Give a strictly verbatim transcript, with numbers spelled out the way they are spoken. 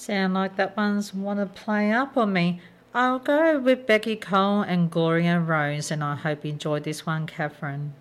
Sound like that one's want to play up on me. I'll go with Becky Cole and Gloria Rose, and I hope you enjoyed this one, Catherine.